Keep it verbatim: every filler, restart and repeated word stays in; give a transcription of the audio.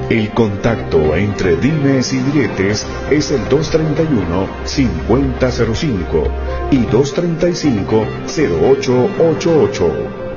El contacto entre dimes y diretes es el dos treinta y uno, cincuenta cero cinco y dos treinta y cinco, cero ocho ochenta y ocho.